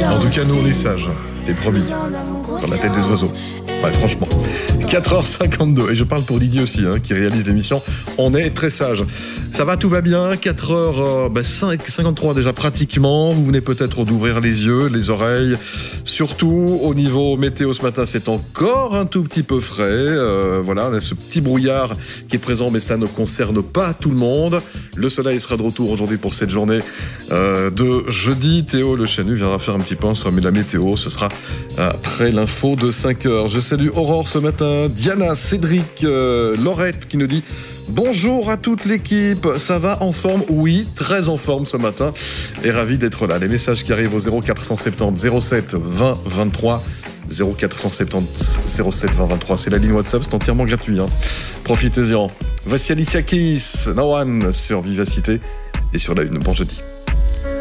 En tout cas, nous, on est sages. T'es promis. Dans la tête des oiseaux. Ouais, franchement. 4h52. Et je parle pour Didier aussi, qui réalise l'émission. On est très sages. Ça va, tout va bien. 4h53 déjà pratiquement. Vous venez peut-être d'ouvrir les yeux, les oreilles. Surtout au niveau météo ce matin, c'est encore un tout petit peu frais. Voilà, on a ce petit brouillard qui est présent, mais ça ne concerne pas tout le monde. Le soleil sera de retour aujourd'hui pour cette journée de jeudi. Théo Le Chanu viendra faire un petit point sur la météo. Ce sera après l'info de 5h. Je salue Aurore ce matin, Diana, Cédric, Laurette qui nous dit bonjour à toute l'équipe, ça va en forme? Oui, très en forme ce matin et ravi d'être là. Les messages qui arrivent au 0470 07 20 23 0470 07 20 23, c'est la ligne WhatsApp, c'est entièrement gratuit. Profitez-en. Voici Alicia Keys, Nawan sur Vivacité et sur la Une. Bon jeudi.